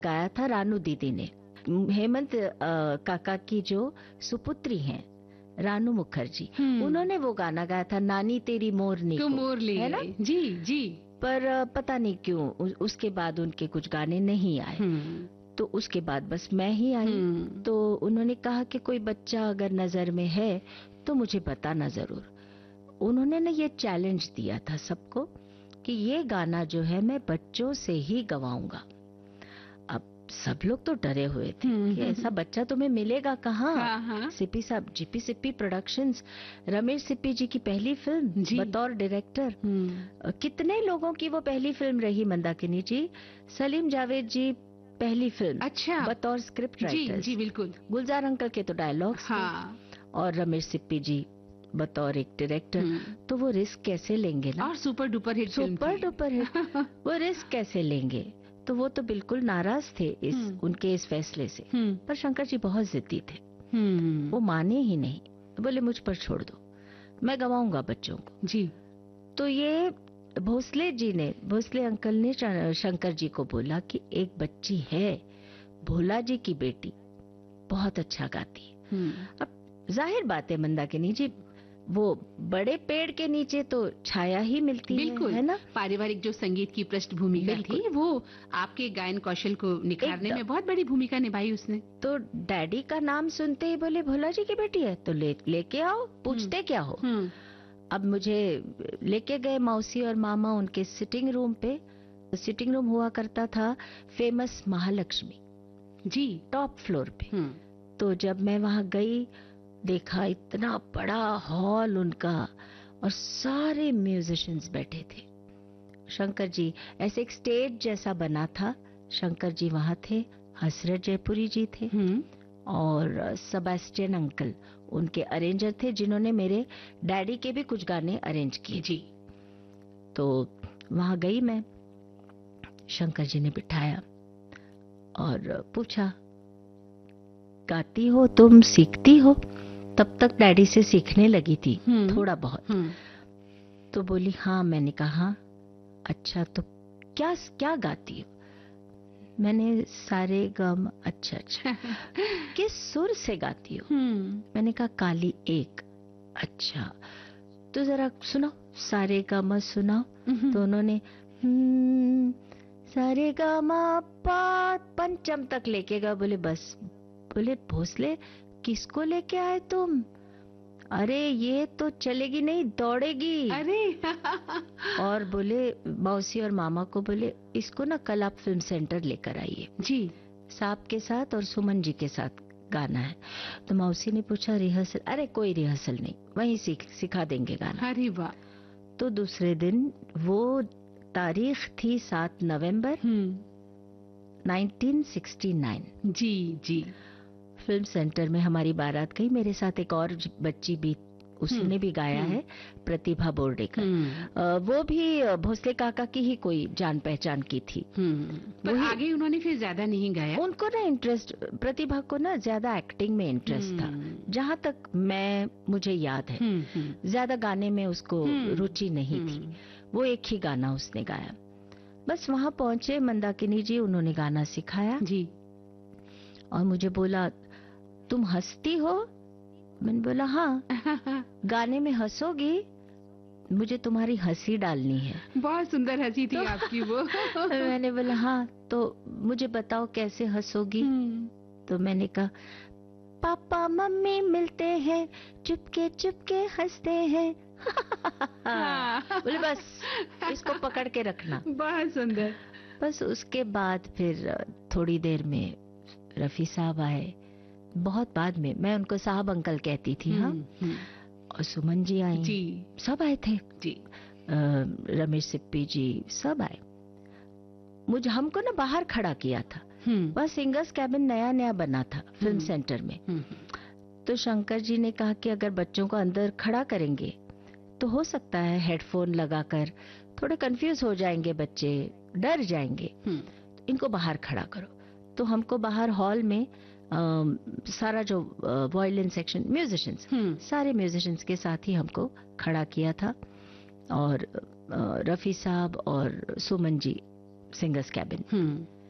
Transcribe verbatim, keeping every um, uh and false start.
गाया था रानू दीदी ने। हेमंत अ, काका की जो सुपुत्री हैं रानू मुखर्जी, उन्होंने वो गाना गाया था, नानी तेरी मोरनी को, मोर ले है ना? गए। जी जी। पर अ, पता नहीं क्यों उ, उसके बाद उनके कुछ गाने नहीं आए। तो उसके बाद बस मैं ही आई। तो उन्होंने कहा कि कोई बच्चा अगर नजर में है तो मुझे बताना जरूर। उन्होंने ना ये चैलेंज दिया था सबको कि ये गाना जो है मैं बच्चों से ही गवाऊंगा। अब सब लोग तो डरे हुए थे कि ऐसा बच्चा तुम्हें मिलेगा कहाँ। हाँ, हाँ। सिप्पी साहब, जीपी सिप्पी प्रोडक्शंस, रमेश सिप्पी जी की पहली फिल्म बतौर डायरेक्टर। कितने लोगों की वो पहली फिल्म रही मंदाकिनी जी। सलीम जावेद जी पहली फिल्म, अच्छा, बतौर स्क्रिप्ट राइटर। जी जी बिल्कुल। गुलजार अंकल के तो डायलॉग्स हाँ। और रमेश सिप्पी जी बतौर एक डायरेक्टर। तो वो रिस्क कैसे लेंगे ना। और super duper hit film super duper hit वो रिस्क कैसे लेंगे। तो वो तो बिल्कुल नाराज थे इस उनके इस फैसले से। पर शंकर जी बहुत जिद्दी थे, वो माने ही नहीं। बोले मुझ पर छोड़ दो, मैं गवाऊंगा बच्चों को। जी। तो ये भोसले जी ने, भोसले अंकल ने शंकर जी को बोला कि एक बच्ची है भोला जी की बेटी, बहुत अच्छा गाती है। अब जाहिर बात है मंदाकिनी जी, वो बड़े पेड़ के नीचे तो छाया ही मिलती है, है ना? पारिवारिक जो संगीत की पृष्ठभूमि थी वो आपके गायन कौशल को निखारने में बहुत बड़ी भूमिका निभाई उसने। तो डैडी का नाम सुनते ही बोले भोला जी की बेटी है तो ले लेके आओ, पूछते क्या हो। अब मुझे लेके गए मौसी और मामा उनके सिटिंग रूम पे। सिटिंग रूम हुआ करता था फेमस महालक्ष्मी जी, टॉप फ्लोर पे। तो जब मैं वहां गई, देखा इतना बड़ा हॉल उनका और सारे म्यूजिशियंस बैठे थे। शंकर जी, ऐसे एक स्टेज जैसा बना था, शंकर जी वहां थे, हसरत जयपुरी जी थे और सेबेस्टियन अंकल उनके अरेंजर थे, जिन्होंने मेरे डैडी के भी कुछ गाने अरेंज किए जी। तो वहां गई मैं, शंकर जी ने बिठाया और पूछा गाती हो तुम, सीखती हो? तब तक डैडी से सीखने लगी थी थोड़ा बहुत। तो बोली हाँ। मैंने कहा अच्छा तो क्या क्या गाती हो? मैंने सारे गम। अच्छा अच्छा किस सुर से गाती हो? मैंने कहा काली एक। अच्छा तो जरा सुनाओ, सारे गम सुनाओ। तो उन्होंने सारे गम पा पंचम तक लेके गए। बोले बस। बोले भोसले किसको लेके आए तुम? अरे ये तो चलेगी नहीं, दौड़ेगी। अरे और बोले मौसी और मामा को, बोले इसको ना कल आप फिल्म सेंटर लेकर आइए जी, साहब के साथ और सुमन जी के साथ गाना है। तो मौसी ने पूछा रिहर्सल? अरे कोई रिहर्सल नहीं, वहीं सीख सिखा देंगे गाना। अरे वाह। तो दूसरे दिन, वो तारीख थी सात नवंबर नाइनटीन सिक्सटी नाइन। जी जी। फिल्म सेंटर में हमारी बारात गई, मेरे साथ एक और बच्ची भी, उसने भी गाया है, प्रतिभा बोर्डेकर। वो भी भोसले काका की ही कोई जान पहचान की थी। पर आगे उन्होंने फिर ज्यादा नहीं गाया। उनको ना इंटरेस्ट, प्रतिभा को ना ज्यादा एक्टिंग में इंटरेस्ट था, जहाँ तक मैं मुझे याद है। ज्यादा गाने में उसको रुचि नहीं थी। वो एक ही गाना उसने गाया। बस वहां पहुंचे मंदाकिनी जी, उन्होंने गाना सिखाया जी और मुझे बोला तुम हंसती हो? मैंने बोला हाँ। गाने में हंसोगी? मुझे तुम्हारी हंसी डालनी है। बहुत सुंदर हंसी थी तो, आपकी वो। मैंने बोला हाँ, तो मुझे बताओ कैसे हंसोगी? तो मैंने कहा पापा मम्मी मिलते हैं, चुपके चुपके हंसते हैं। बोले बस इसको पकड़ के रखना। बहुत सुंदर। बस उसके बाद फिर थोड़ी देर में रफी साहब आए, बहुत बाद में। मैं उनको साहब अंकल कहती थी। हाँ। और सुमन जी आई जी, सब आए थे जी, रमेश सिप्पी जी सब आए। मुझे हमको ना बाहर खड़ा किया था, वह सिंगर्स कैबिन नया नया बना था फिल्म सेंटर में। तो शंकर जी ने कहा कि अगर बच्चों को अंदर खड़ा करेंगे तो हो सकता है हेडफोन लगाकर थोड़े कंफ्यूज हो जाएंगे बच्चे, डर जाएंगे, इनको बाहर खड़ा करो। तो हमको बाहर हॉल में आ, सारा जो वायलिन सेक्शन, म्यूजिशियंस, सारे म्यूजिशियंस के साथ ही हमको खड़ा किया था और आ, रफी साहब और सुमन जी सिंगर्स कैबिन।